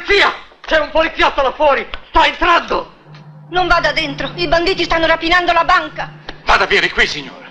Polizia! C'è un poliziotto là fuori! Sta entrando! Non vada dentro, i banditi stanno rapinando la banca! Vada via di qui, signore.